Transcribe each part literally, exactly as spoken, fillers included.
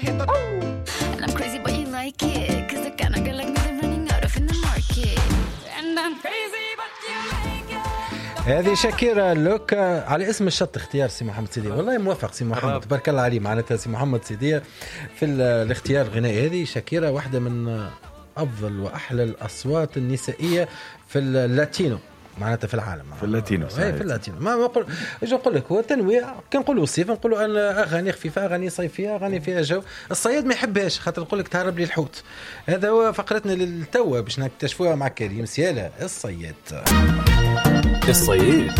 هذه شاكيرا لوك على اسم الشط. اختيار سي محمد سيدي، والله موافق سي محمد، تبارك الله عليه. معناتها سي محمد سيدي في الاختيار الغنائي. هذه شاكيرا واحدة من أفضل وأحلى الأصوات النسائية في اللاتينو، معناتها في العالم، في اللاتينو صحيح. في اللاتينو ما نقول اجي نقول لك هو تنويع. كان نقولوا صيف نقولوا انا اغاني خفيفه، اغاني صيفيه، اغاني فيها جو. الصياد ما يحبهاش خاطر نقول لك تهرب لي الحوت. هذا هو فقرتنا للتو باش نكتشفوها مع كريم سياله. الصياد الصياد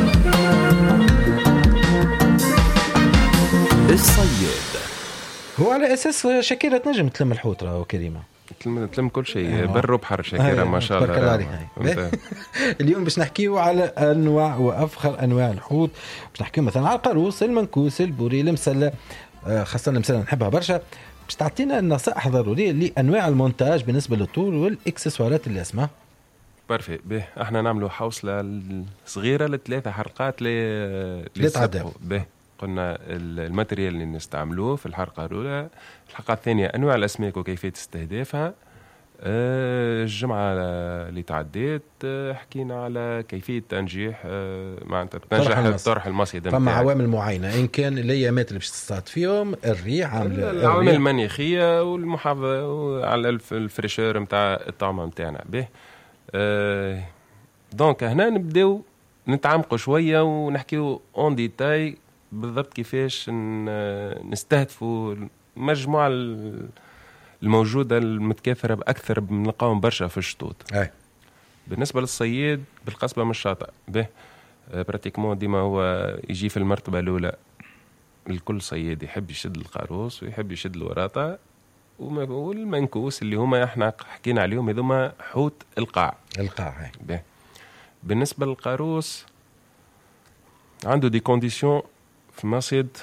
الصياد هو على اساس شاكيرا تنجم تلم الحوت. راهو كريمه تلم تلم كل شيء بر وبحر. شاكيرا ما شاء الله. اليوم باش نحكيو على انواع وافخر انواع الحوت. باش نحكيو مثلا على القاروص، المنكوس، البوري، المسله، خاصه المسله نحبها برشا. باش تعطينا النصائح ضروريه لانواع المونتاج بالنسبه للطول والاكسسوارات اللازمه. بارفي به احنا نعملوا حوصله صغيره لثلاثه حلقات لتعداو به. قلنا الماتريال اللي نستعملوه في الحلقه الاولى. الحلقه الثانيه انواع الاسماك وكيفيه استهدافها. الجمعه اللي تعديت حكينا على كيفيه تنجيح معناتها تنجح الطرح المصيدة. فما عوامل معينه ان كان الايامات اللي باش تصطاد فيهم، الريح، عامله العوامل المناخيه والمحافظه على الفريشور نتاع الطعام نتاعنا به. أه دونك هنا نبداو نتعمقوا شويه ونحكيو اون ديتاي بالضبط كيفاش نستهدفوا المجموعه الموجوده المتكاثره باكثر بنلقاهم برشا في الشطوط. أي. بالنسبه للصياد بالقصبه من الشاطئ به براتيكمون ديما هو يجي في المرتبه الاولى. الكل صياد يحب يشد القاروص ويحب يشد الوراطه والمنكوس اللي هما احنا حكينا عليهم هذوما حوت القاع. القاع به. بالنسبه للقاروص عنده دي كونديسيون في مصيد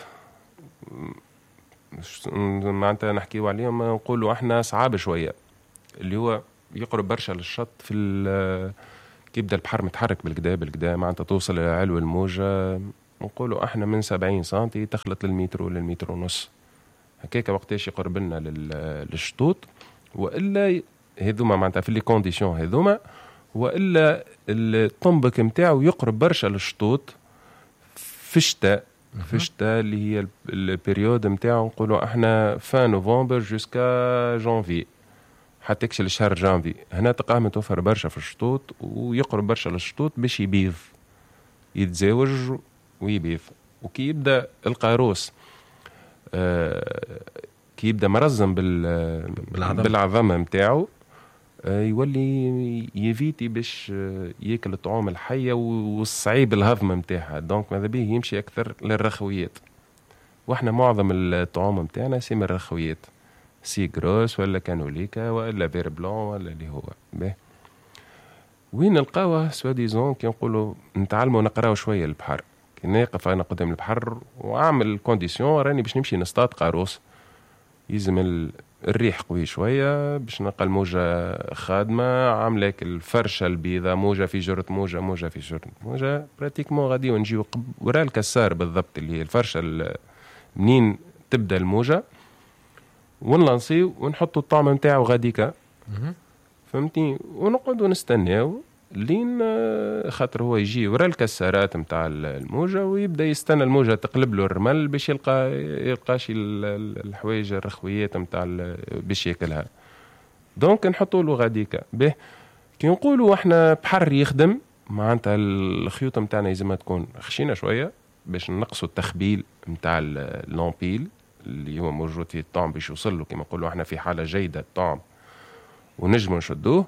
معناتها نحكيو عليهم نقولوا احنا صعاب شويه، اللي هو يقرب برشا للشط. في كي يبدا البحر متحرك بالكدا بالكدا معناتها توصل الى علو الموجه نقولوا احنا من سبعين سنتي تخلط للمتر للمتر ونص هكاك وقتاش يقرب لنا للشطوط. والا هذوما معناتها في لي كونديسيون هذوما، والا الطنبك نتاعو يقرب برشا للشطوط في الشتاء. في الشتاء اللي هي البريود نتاعو نقولوا احنا فان نوفمبر جوسكا جانفي حتى يكشل الشهر جانفي. هنا تلقاه متوفر برشا في الشطوط ويقرب برشا للشطوط باش يبيض يتزاوج ويبيض. وكي يبدا القاروس آه كي يبدا مرزم بال بالعظمه نتاعو آه يولي يفيتي باش آه ياكل الطعام الحيه والصعيب الهضم نتاعها. دونك ماذا به يمشي اكثر للرخويات. واحنا معظم الطعام نتاعنا سي من الرخويات، سي جروس ولا كانوليكا ولا بير بلون ولا اللي هو به. وين نلقاوه سواديزون كي نقولوا نتعلموا نقراو شويه البحر. كي نقف انا قدام البحر واعمل كونديسيون راني باش نمشي نصطاد قاروس، يلزم الريح قوي شويه باش نلقى الموجه خادمه عامله الفرشه البيضاء، موجه في جرة موجه موجه في جرة موجه براتيكمون غادي ونجيو وراء الكسار بالضبط اللي هي الفرشه منين تبدا الموجه ونلانسيو ونحطوا الطعم نتاعو غاديكا فهمتني. ونقعدوا نستناو لين خاطر هو يجي وراء الكسارات نتاع الموجه ويبدا يستنى الموجه تقلب له الرمل باش يلقى يلقاش الحوايج الرخويات نتاع باش ياكلها. دونك نحطوا له غاديكا به. كي نقولوا احنا بحر يخدم معناتها الخيوط نتاعنا لازم تكون خشينه شويه باش نقصوا التخبيل نتاع اللامبيل اللي هو موجود في الطعم باش يوصل له كما نقولوا احنا في حاله جيده الطعم ونجموا نشدوه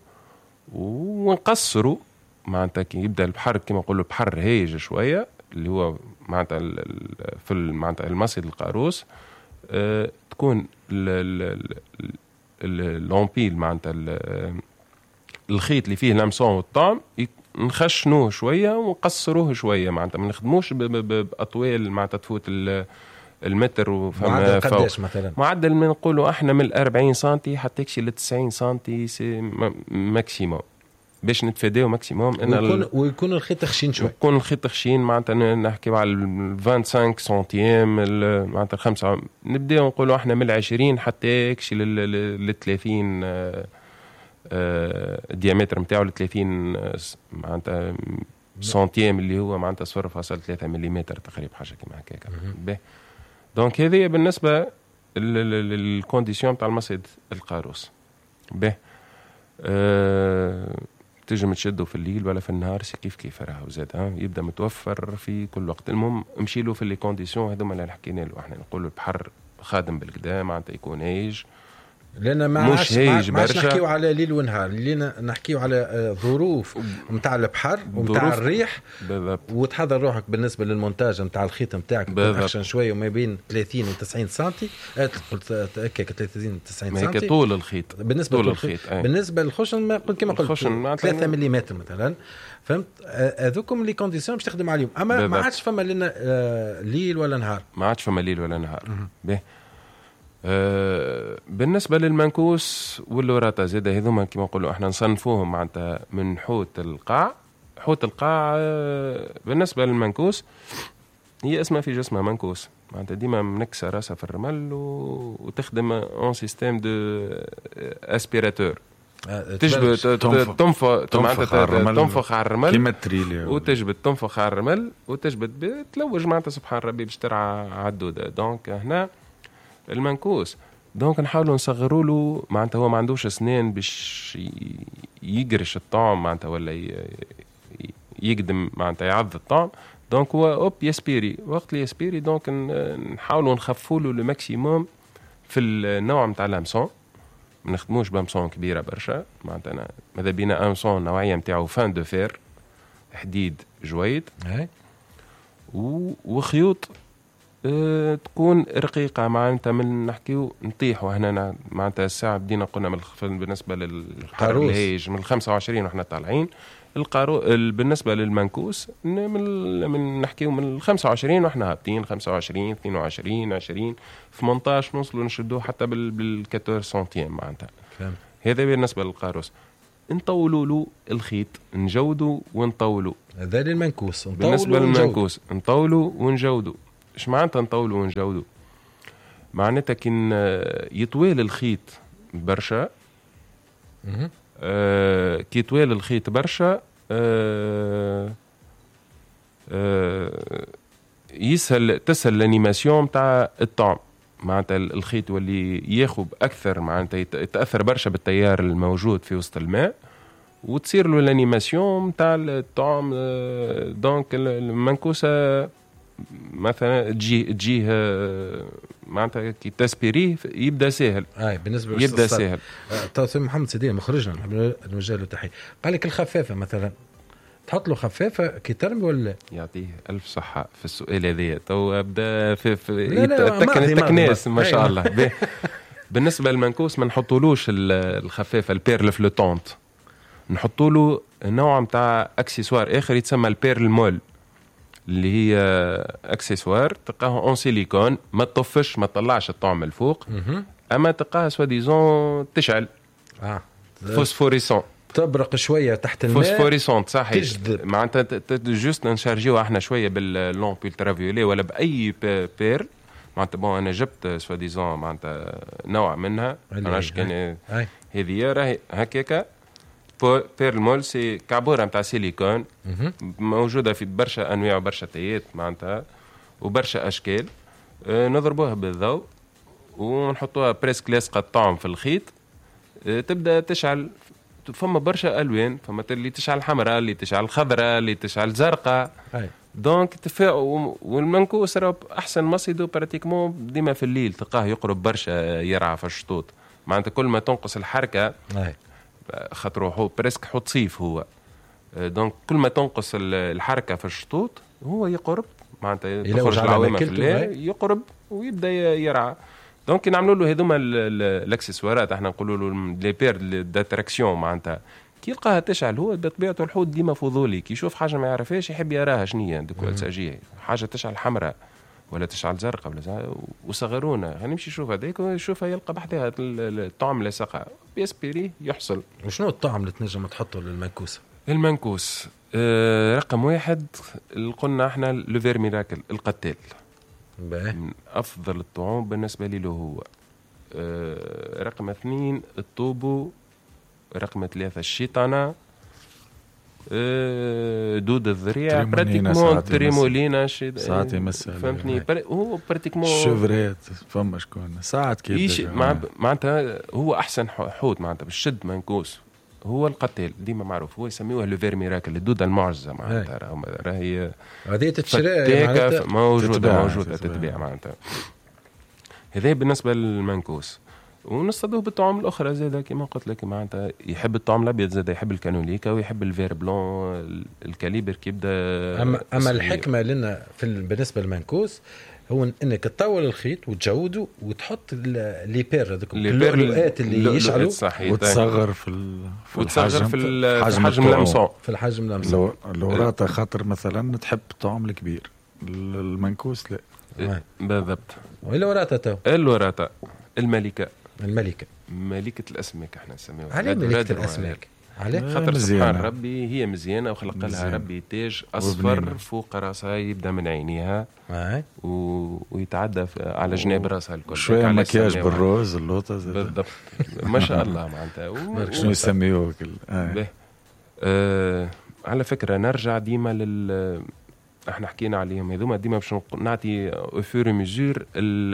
ونقصروا معناتها كي يبدا البحر كما نقولوا بحر هايج شويه اللي هو معناتها في معناتها المصيد القاروس اه تكون اللامبيل معناتها الخيط اللي فيه لمسون والطعم نخشنوه شويه ونقصروه شويه معناتها ما نخدموش باطوال معناتها تفوت المتر وفما معدل قداش مثلا؟ معدل من نقولوا احنا من أربعين سنتي حتى يكشي ل تسعين سنتي سي ماكسيموم باش نتفاداو ماكسيموم ان ويكون, ويكون الخيط خشين شوي. يكون الخيط خشين معناتها نحكيو على خمسة وعشرين سنتيم معناتها خمسة نبداو نقولوا احنا من العشرين حتى يكشي لل ثلاثين الديامتر نتاعو ل ثلاثين معناتها سنتيم اللي هو معناتها صفر فاصلة ثلاثة مليمتر تقريبا حاجه كيما هكاك. باهي دونك هذه بالنسبه للكونديسيون تاع المصيد القاروس. باهي أه تجم تشدوا في الليل ولا في النهار سي كيف كيف راهو زاد ها يبدا متوفر في كل وقت. المهم امشي له في لي كونديسيون هذوما اللي حكينا له احنا نقولوا البحر خادم بالكدا معناتها يكون هيج لأن ما عادش نحكيو على ليل ونهار اللي نحكيو على ظروف نتاع البحر ونتاع الريح بالضبط. وتحضر روحك بالنسبه للمونتاج نتاع الخيط نتاعك اخشن شويه وما بين ثلاثين و تسعين سنتي قلت هكاك ثلاثين و تسعين سنتي هيك طول الخيط بالنسبه طول الخيط أي. بالنسبه للخشن ما قلت كما قلت ثلاثة مليمتر مثلا فهمت هذوكم لي كونديسيون باش تخدم عليهم اما بالضبط. ما عادش فما لنا ليل ولا نهار ما عادش فما ليل ولا نهار. باهي أه بالنسبه للمنكوس واللوراتا زاد هذوما كما نقولوا احنا نصنفوهم معناتها من حوت القاع. حوت القاع أه بالنسبه للمنكوس هي اسمها في جسمها منكوس معناتها ديما منكسه راسها في الرمل وتخدم اون سيستيم دو اسبيراتور تجبد تنفخ معناتها تنفخ على الرمل كيما التريلي وتجبد تنفخ على الرمل وتجبد تلوج معناتها سبحان ربي باش ترعى عدوده. دونك هنا المنكوس دونك نحاولوا نصغروا له معناتها هو ما عندوش اسنان باش يقرش الطعم معناتها ولا يقدم معناتها يعض الطعم. دونك هو اوب يسبيري وقت اللي يسبيري دونك نحاولوا نخفوا له الماكسيموم في النوع نتاع الامسون. ما نخدموش بامسون كبيره برشا معناتها ماذا بينا امسون النوعيه نتاعو فان دو فير حديد جويد وخيوط أه تكون رقيقة معناتها من نحكيو نطيحوا هنا معناتها الساعة بدينا قلنا من بالنسبة للحر الهيج من خمسة وعشرين وإحنا طالعين القارو بالنسبة للمنكوس من من نحكيو من خمسة وعشرين وإحنا هابطين خمسة وعشرين اثنين وعشرين عشرين ثمانية عشر نوصلوا نشدوه حتى بال أربعطاش سنتيم معناتها. هذا بالنسبة للقاروس. نطولوا له الخيط نجودوا ونطولوا. هذا للمنكوس. بالنسبة للمنكوس نطولوا ونجودوا. إيش معناتها نطولوا ونجودوا؟ معناتها كن يطويل الخيط برشا آه كي يطويل الخيط برشا آه آه يسهل تسهل الانيماسيون تاع الطعم معناتها الخيط واللي ياخذ أكثر معناتها يتأثر برشا بالتيار الموجود في وسط الماء وتصير له الانيماسيون تاع الطعم. آه دونك المنكوسة مثلا تجي تجيه معناتها كي تسبيريه يبدا سهل. اي بالنسبه يبدا سهل. تو سي محمد سيدي مخرجنا نوجه له تحيه. قال لك الخفافه مثلا تحط له خفافه كي ترمي ولا يعطيه الف صحه في السؤال هذا تو ابدا في, في يتكن التكناس ما شاء الله. بالنسبه للمنكوس ما نحطولوش الخفافه البيرل فلوتونت نحطوا له نوع نتاع اكسسوار اخر يتسمى البيرل مول اللي هي اكسسوار تلقاه اون سيليكون ما تطفش ما تطلعش الطعم الفوق اما تلقاها سوا ديزون تشعل اه فوسفوريسون تبرق شويه تحت الماء فوسفوريسون صحيح معناتها جوست نشارجيو احنا شويه باللون الترافيولي ولا باي بير معناتها بون انا جبت سوا ديزون معناتها نوع منها انا اش كان هذه راهي هكاكا بير مول سي كعبوره نتاع سيليكون موجوده في برشا انواع وبرشا تيات معناتها وبرشا اشكال أه نضربوها بالضوء ونحطوها بريسك لاصقه الطعم في الخيط أه تبدا تشعل. فما برشا الوان فما اللي تشعل حمراء اللي تشعل خضراء اللي تشعل زرقاء دونك تفاعل. والمنكوس راه احسن مصيدو براتيكمون ديما في الليل تلقاه يقرب برشا يرعى في الشطوط معناتها كل ما تنقص الحركه خاطر هو بريسك حوت صيف هو دونك كل ما تنقص الحركه في الشطوط هو يقرب معناتها يخرج العوامه في الليل يقرب ويبدا يرعى. دونك نعملوا له هذوما الاكسسوارات احنا نقولوا له لي بير داتراكسيون معناتها كي يلقاها تشعل هو بطبيعته الحوت ديما فضولي كي يشوف حاجه ما يعرفهاش يحب يراها شنية دوك الساجيه حاجه تشعل حمراء ولا تشعل زرقاء ولا وصغرونا نمشي نشوف هذيك ونشوفها يلقى بحدها الطعم اللي سقع بيسبيري يحصل. وشنو الطعم اللي تنجم تحطه للمنكوس؟ المنكوس آه رقم واحد اللي قلنا احنا لوفير ميراكل القتال باهي. من افضل الطعوم بالنسبه لي له هو. آه رقم اثنين الطوبو. رقم ثلاثة الشيطانة. أه دود الذريع براتيكمون تريمولينا ساعات يمثل فهمتني هو براتيكمون شفرات فما شكون ساعات كيف مع معناتها هو احسن حوت معناتها بالشد منكوس هو القتال ديما معروف هو يسميوه لوفير ميراكل الدودة المعجزة معناتها راهي هذه تتشرى معناتها موجودة موجودة تتباع معناتها. هذا بالنسبة للمنكوس. ونصطادوه بالطعام الاخرى زاده كما قلت لك معناتها يحب الطعام الابيض زاده يحب الكانوليكا ويحب الفير بلون الكاليبر كيبدا. اما اما الحكمه لنا في بالنسبه للمنكوس هو انك تطول الخيط وتجوده وتحط لي بير هذوك اللؤلؤات اللي يشعلوا وتصغر في وتصغر في الحجم اللمسون في الحجم اللمسون. الوراتا خاطر مثلا تحب الطعم الكبير المنكوس لا بالضبط. ولا وراتا تو الوراتا الملكه الملكة ملكة الأسماك احنا نسميوها. على ملكة الأسماك على خاطر سبحان ربي هي مزيانة وخلق لها ربي تاج أصفر وبنينة. فوق راسها يبدأ من عينيها و... ويتعدى على جناب راسها الكل شوية مكياج بالروز اللوطة بالضبط ما شاء الله معناتها و... شنو يسميوه كل آه. آه على فكرة نرجع ديما لل احنا حكينا عليهم هذوما ديما باش نعطي اوفور ميزور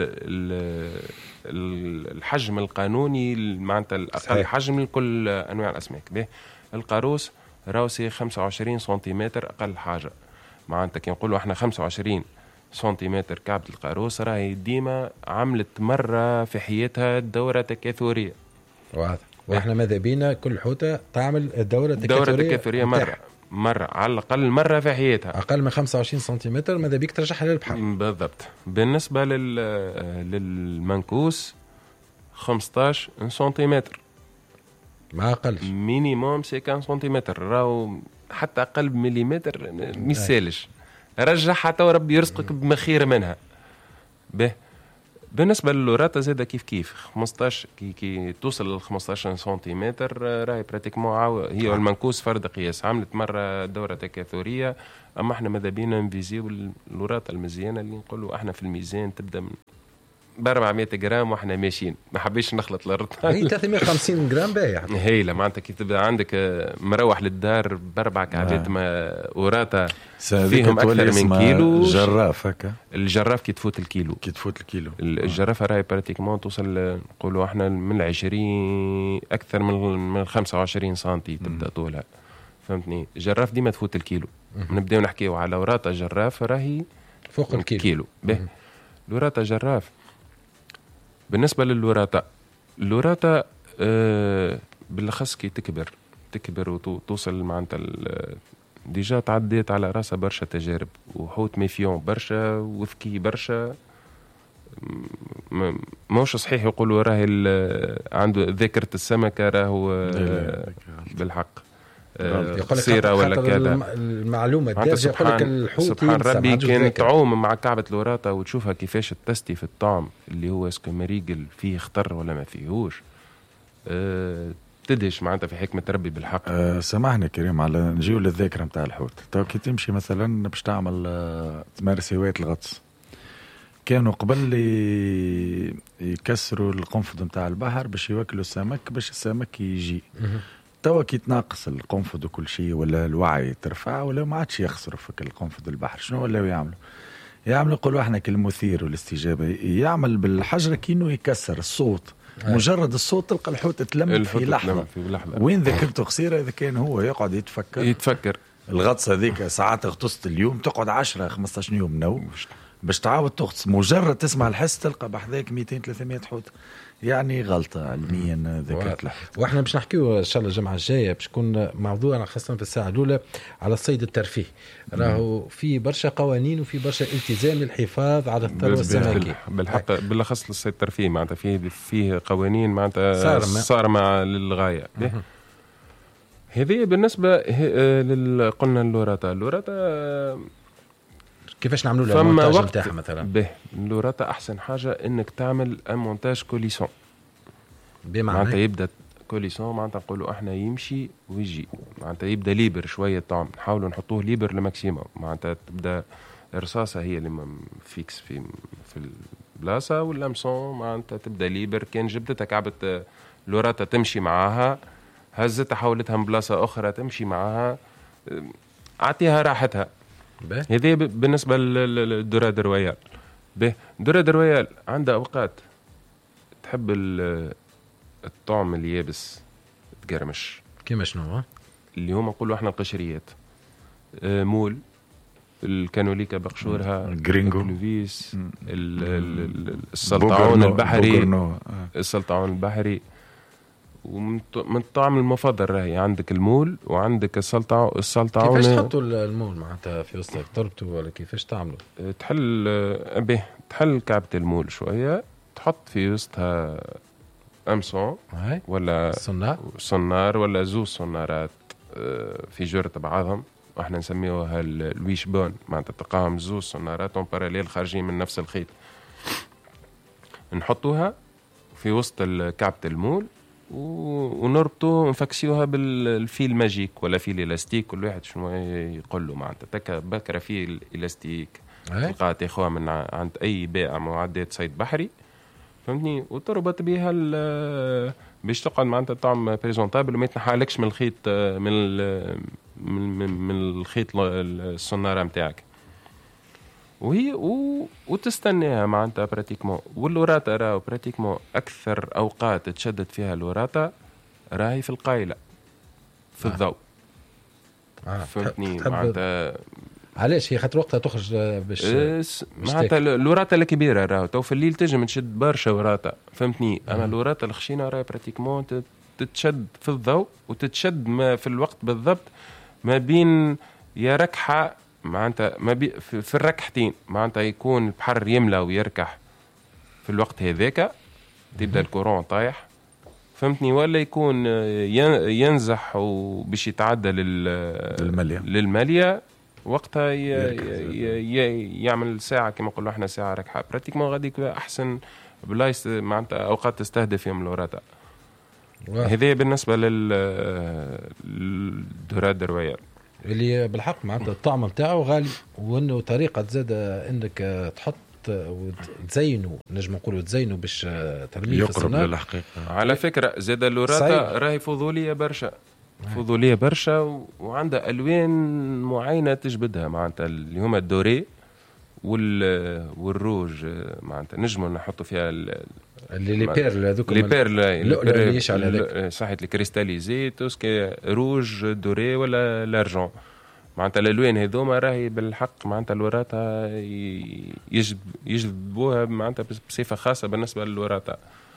الحجم القانوني معناتها الاقل حجم لكل انواع الاسماك. به القاروس راوسي خمسة وعشرين سنتيمتر اقل حاجه معناتها كي نقولوا احنا خمسة وعشرين سنتيمتر كعبة القاروس راهي ديما عملت مره في حياتها دوره تكاثريه. واضح. واحنا ماذا بينا كل حوته تعمل الدوره التكاثريه دوره تكاثريه مره مرة على الأقل مرة في حياتها أقل من خمسة وعشرين سنتيمتر ماذا بيك ترجعها للبحر. بالضبط. بالنسبة لل للمنكوس خمسطاش سنتيمتر ما أقلش مينيموم سيكان سنتيمتر راهو حتى أقل بمليمتر ميسالش رجع حتى وربي يرزقك بمخير منها. به بالنسبة للوراتا زادة كيف كيف خمسطاش كي كي توصل ل خمسطاش سنتيمتر راهي براتيكمون هي والمنكوس فرد قياس عملت مرة دورة تكاثرية. أما احنا ماذا بينا نفيزيو الوراتا المزيانة اللي نقولوا احنا في الميزان تبدأ من بأربعمائة جرام واحنا ماشيين ما حبيش نخلط الأرض هي ثلاثمائة وخمسين جرام بايع هيلا معناتها كي تبدا عندك مروح للدار باربع كعبات ما وراتا فيهم اكثر من كيلو جراف هكا الجراف كي تفوت الكيلو كي تفوت الكيلو الجرافه راهي براتيكمون توصل نقولوا احنا من عشرين اكثر من من خمسة وعشرين سنتي تبدا طولها فهمتني. جراف ديما تفوت الكيلو. نبداو نحكيو على وراتا جراف راهي فوق الكيلو, كيلو. به وراتا جراف. بالنسبة للوراتا اللوراتا آه بالأخص كي تكبر تكبر وتوصل معناتها ديجا تعديت على راسها برشا تجارب وحوت ميفيون برشا وذكي برشا موش صحيح يقولوا راهي عنده ذاكرة السمكة راهو بالحق قصيرة ولا كذا المعلومة الدارجة يقول لك الحوت سبحان ربي كان تعوم مع كعبة الوراتا وتشوفها كيفاش تستي في الطعم اللي هو اسكو مريقل فيه خطر ولا ما فيهوش أه تدهش معناتها في حكمة ربي بالحق. أه سامحني كريم على نجيو للذاكرة متاع الحوت. تو كي تمشي مثلا باش تعمل أه تمارس هواية الغطس كانوا قبل يكسروا القنفذ متاع البحر باش يوكلوا السمك باش السمك يجي توا كي تناقص القنفذ وكل شيء ولا الوعي ترفع ولا ما عادش يخسروا في القنفذ البحر شنو ولاو يعملوا يعملوا يقولوا احنا كالمثير والاستجابة يعمل بالحجرة كأنه يكسر الصوت هاي. مجرد الصوت تلقى الحوت تلم في لحظة. في لحظة وين ذاكرته قصيرة إذا كان هو يقعد يتفكر يتفكر الغطس هذيك ساعات غطست اليوم تقعد عشرة خمسة يوم نوم باش تعاود تغطس مجرد تسمع الحس تلقى بحذاك مئتين ثلاثمائة حوت يعني غلطة علميا ذكرت لها. واحنا باش نحكيو ان شاء الله الجمعة الجاية باش يكون موضوعنا خاصة في الساعة الأولى على الصيد الترفيه. راهو في برشا قوانين وفي برشا التزام للحفاظ على الثروة السمكية بالحق بالاخص للصيد الترفيه معناتها فيه فيه قوانين معناتها صارمة للغاية. هذه بالنسبة قلنا اللوراتا اللوراتا كيفاش نعملوا له المونتاج نتاعها مثلا؟ به اللوراتا احسن حاجه انك تعمل ان مونتاج كوليسون. بمعنى معناتها يبدا كوليسون، معناتها نقولوا احنا يمشي ويجي، معناتها يبدا ليبر شويه الطعم، نحاولوا نحطوه ليبر لماكسيموم. معناتها تبدا الرصاصه هي اللي فيكس في في البلاصه، واللمسون معناتها تبدا ليبر. كان جبدتها كعبه لوراتا تمشي معاها، هزتها حولتها من بلاصه اخرى تمشي معاها، اعطيها راحتها. هذه بالنسبه للدوراد رويال. به دوراد رويال عندها اوقات تحب الطعم اليابس تقرمش. كيما شنو؟ اللي هما نقولوا احنا القشريات، مول، الكانوليكا بقشورها، الجرينجو، الكلوفيس، السلطعون البحري، السلطعون البحري. ومن الطعم المفضل راهي عندك المول وعندك السلطع السلطعون. كيفاش تحطوا المول معناتها في وسط تربطوا ولا كيفاش تعملوا؟ تحل به تحل كعبة المول شوية، تحط في وسطها أمسون ولا صنار صنار ولا زوز صنارات في جرة بعضهم، واحنا نسميوها الويش بون، معناتها تلقاهم زوز صنارات اون باراليل خارجين من نفس الخيط. نحطوها في وسط كعبة المول ونربطوه ونفكسيوها بالفيل ماجيك ولا فيل الاستيك، كل واحد شنو يقول له. معناتها تكا بكره فيه الاستيك تلقاها تاخوها من عند اي بائع معدات صيد بحري، فهمتني، وتربط بها باش تقعد معناتها طعم بريزونتابل وما يتنحالكش من الخيط من من من الخيط الصناره نتاعك. وهي و... وتستناها معناتها براتيكمون. واللوراتا راهو براتيكمون اكثر اوقات تشدد فيها اللوراتا راهي في القايله في آه. الضوء آه. فهمتني معناتها علاش هي خاطر وقتها تخرج باش معناتها اللوراتا الكبيره راهو تو في الليل تجم تشد برشا وراتا، فهمتني. اما اللوراتا الخشينه راهي براتيكمون تتشد في الضوء وتتشد ما في الوقت بالضبط ما بين يا ركحه معناتها ما بي في الركحتين، معناتها يكون البحر يملى ويركح في الوقت هذاك تبدا الكورون طايح، فهمتني، ولا يكون ينزح وباش يتعدى للماليه للماليه وقتها ي... ي... يعمل ساعه كما نقولوا احنا ساعه ركحه براتيكمون غاديك احسن بلايص معناتها اوقات تستهدف فيهم اللوراتا. هذه بالنسبه لل للدوراد رويال اللي بالحق معناتها الطعم نتاعو غالي، وانه طريقه زاد انك تحط وتزينوا نجم نقولوا تزينوا باش ترميه في الصناعه للحقيقه. على فكره زاد اللوراتا راهي فضوليه برشا، فضوليه برشا وعندها الوان معينه تجبدها، معناتها اللي هما الدوري وال والروج، معناتها نجموا نحطوا فيها اللي لي بيرل هذوك لي بيرل اللي يشعل هذاك صحيت الكريستاليزي توسكي روج دوري ولا لارجون، معناتها الالوان هذوما راهي بالحق معناتها الوراتا يجذب يجذبوها معناتها بصفه خاصه بالنسبه للوراتا.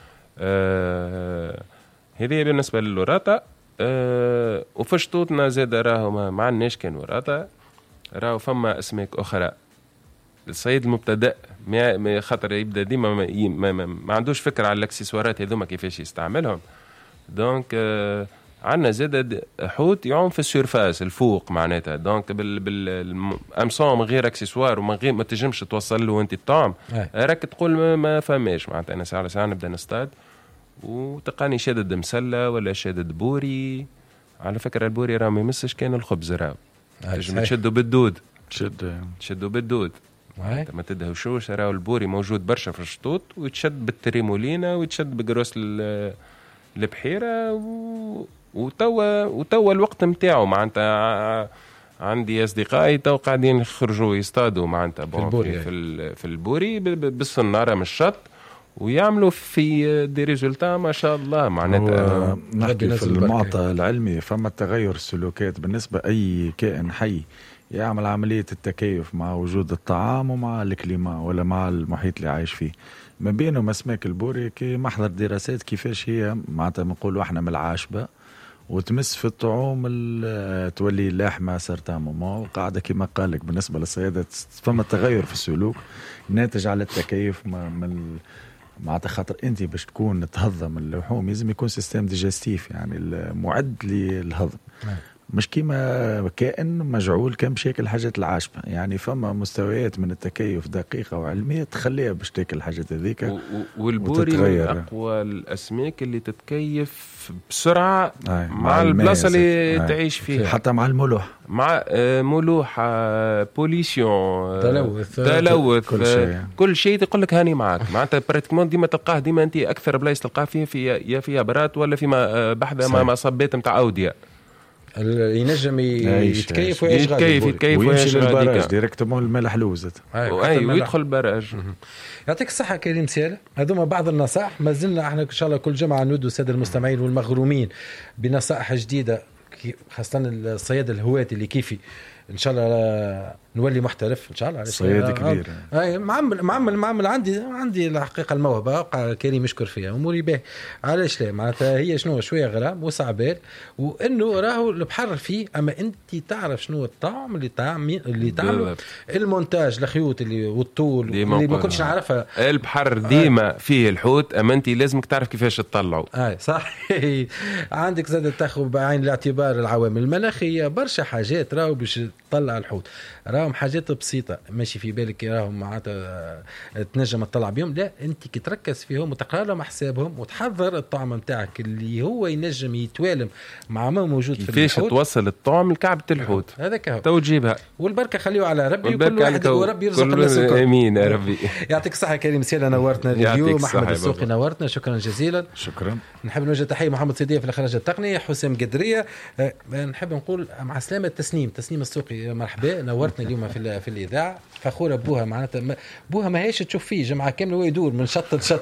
آه هذه بالنسبه للوراتا. آه وفشطوطنا زاد راهو ما عندناش كان وراتا، راهو فما اسماك اخرى. الصيد المبتدأ ما خاطر يبدا ديما ما, ما, ما, ما عندوش فكره على الاكسسوارات هذوما كيفاش يستعملهم، دونك آه عندنا زاد حوت يعوم في السيرفاس الفوق معناتها، دونك بال بالامسون من غير اكسسوار ومن غير ما تجمش توصل له وانت الطعم راك تقول ما, ما فماش معناتها. انا ساعه ساعه نبدا نصطاد وتلقاني شادد مسله ولا شادد بوري. على فكره البوري راه ما يمسش كان الخبز، راهو تجم تشدوا بالدود، تشد تشدوا بالدود ما تدهوشوش. راهو البوري موجود برشا في الشطوط ويتشد بالتريمولينا ويتشد بقروس البحيره و... وتوا وتوا الوقت نتاعو معناتها. عندي اصدقائي تو قاعدين يخرجوا يصطادوا معناتها في البوري في, في البوري بالصناره من الشط ويعملوا في دي ريزولتا ما شاء الله معناتها. نحكي في المعطى العلمي فما تغير السلوكات بالنسبه اي كائن حي يعمل عمليه التكيف مع وجود الطعام ومع الكليما ولا مع المحيط اللي عايش فيه. ما بينهم اسماك البوري كي محضر دراسات كيفاش هي معناتها بنقولوا احنا من العاشبه وتمس في الطعوم تولي لاحمه سرتا مومون قاعده كما قالك بالنسبه للصيادة فما تغير في السلوك ناتج على التكيف من معناتها خاطر انت باش تكون تهضم اللحوم لازم يكون سيستم ديجستيف يعني المعد للهضم. مش كيما كائن مجعول كان باش ياكل الحاجات العاشبه، يعني فما مستويات من التكيف دقيقه وعلميه تخليها باش تاكل الحاجات هذيك. والبوري من اقوى الاسماك اللي تتكيف بسرعه مع, مع البلاصه اللي آه. تعيش فيها، حتى مع الملوحه، مع ملوحه، بوليسيون، تلوث تلوث كل شيء كل شيء يقول لك هاني معك. معناتها براتيكمون ديما تلقاه ديما انت اكثر بلايص تلقاه فيها في يا فيها برات ولا فيما بحذا ما مصبات نتاع اوديه. ينجم يتكيف ويعيش يتكيف يتكيف ويمشي للبراج ديريكتومون الملح لوزت اي ويدخل البراج. يعطيك الصحة كريم سيالة. هذوما بعض النصائح، ما زلنا احنا ان شاء الله كل جمعة ندو السادة المستمعين والمغرومين بنصائح جديدة، خاصة الصيادة الهواة اللي كيفي ان شاء الله نولي محترف ان شاء الله. صياد كبير اي معمل معمل معمل عندي عندي الحقيقه الموهبه، كريم يشكر فيها اموري به. علاش لا؟ معناتها هي شنو شويه غرام وصعبال، وانه راهو البحر فيه، اما انت تعرف شنو الطعم اللي طعم اللي تعمله المونتاج، الخيوط اللي والطول اللي ما كنتش نعرفها. البحر ديما آه. فيه الحوت، اما انت لازمك تعرف كيفاش تطلعوا. اي صحيح. عندك زاد تاخذ بعين الاعتبار العوامل المناخيه، برشا حاجات راهو باش تطلع الحوت، راهم حاجات بسيطة ماشي في بالك راهم معناتها تنجم تطلع بيهم. لا، انت كي تركز فيهم وتقرا لهم حسابهم وتحضر الطعم نتاعك اللي هو ينجم يتوالم مع ما موجود في الحوت. كيفاش توصل الطعم لكعبة الحوت هذاك هو توجيبها، والبركة خليه على ربي، وكل واحد وربي يرزق الناس الكل. امين يا ربي. يعطيك الصحة كريم سيلا، نورتنا اليوم. احمد السوقي نورتنا، شكرا جزيلا. شكرا. نحب نوجه تحية محمد سيدية في الإخراج التقني، حسام قدرية. أه نحب نقول مع السلامة تسنيم تسنيم السوقي، مرحبا، نورتنا اليوم في في الإذاعة. فخورة بوها، معناتها بوها ما هيش تشوف فيه جمعة كاملة ويدور من شط لشط.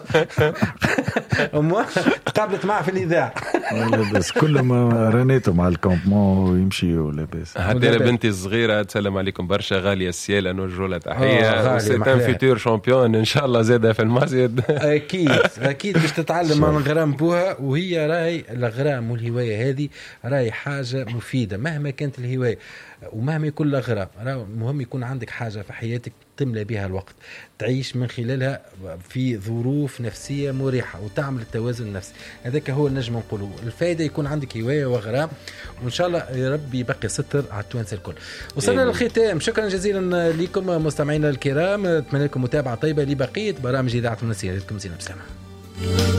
أمه تقابلت معه في الإذاعة. بس كل ما رنيته مع الكامبمون ويمشي ولا بس. حتى أنا بنتي الصغيرة تسلم عليكم برشا، غالية السيالة، نوجه لها تحية، وستان فيتور شامبيون إن شاء الله زادة في المسجد. أكيد أكيد باش تتعلم من غرام بوها، وهي راي الغرام والهواية هذه راي حاجة مفيدة مهما كانت الهواية ومهما يكون الأغرام. المهم يكون عندك حاجة في حياتك تملى بها الوقت، تعيش من خلالها في ظروف نفسية مريحة وتعمل التوازن النفسي. هذاك هو النجم نقوله. الفائدة يكون عندك هواية وغرام، وإن شاء الله يا رب يبقي ستر على التوانسة الكل. وصلنا للختام، شكرا جزيلا لكم مستمعينا الكرام، أتمنى لكم متابعة طيبة لبقية برامج إذاعة التونسية. لكم زينة بسلامة.